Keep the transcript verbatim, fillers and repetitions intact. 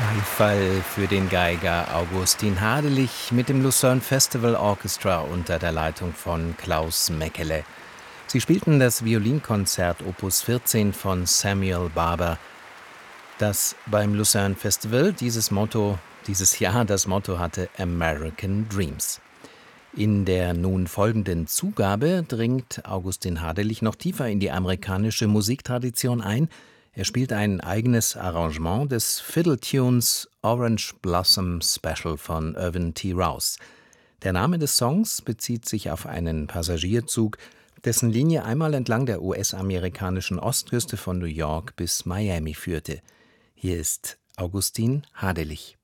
Beifall für den Geiger Augustin Hadelich mit dem Lucerne Festival Orchestra unter der Leitung von Klaus Meckele. Sie spielten das Violinkonzert Opus vierzehn von Samuel Barber, das beim Lucerne Festival dieses Motto, dieses Jahr das Motto hatte American Dreams. In der nun folgenden Zugabe dringt Augustin Hadelich noch tiefer in die amerikanische Musiktradition ein. Er spielt ein eigenes Arrangement des Fiddle-Tunes Orange Blossom Special von Irvin T. Rouse. Der Name des Songs bezieht sich auf einen Passagierzug, dessen Linie einmal entlang der U S-amerikanischen Ostküste von New York bis Miami führte. Hier ist Augustin Hadelich.